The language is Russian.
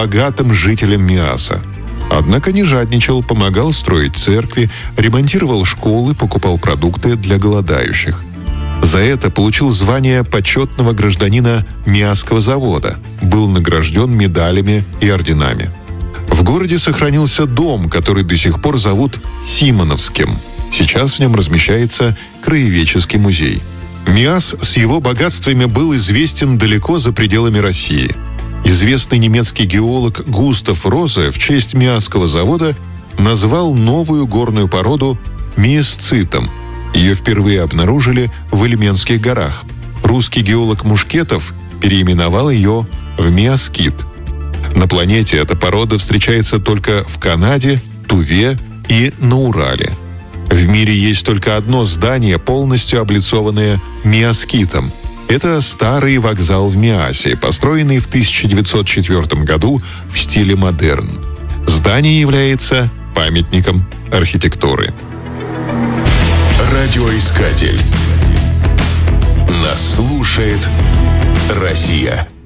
богатым жителям Миаса. Однако не жадничал, помогал строить церкви, ремонтировал школы, покупал продукты для голодающих. За это получил звание почетного гражданина Миасского завода, был награжден медалями и орденами. В городе сохранился дом, который до сих пор зовут Симоновским. Сейчас в нем размещается краеведческий музей. Миас с его богатствами был известен далеко за пределами России. Известный немецкий геолог Густав Розе в честь Миасского завода назвал новую горную породу миасцитом. Ее впервые обнаружили в Ильменских горах. Русский геолог Мушкетов переименовал ее в миаскит. На планете эта порода встречается только в Канаде, Туве и на Урале. В мире есть только одно здание, полностью облицованное миаскитом. Это старый вокзал в Миасе, построенный в 1904 году в стиле модерн. Здание является памятником архитектуры. Радиоискатель. Нас слушает Россия.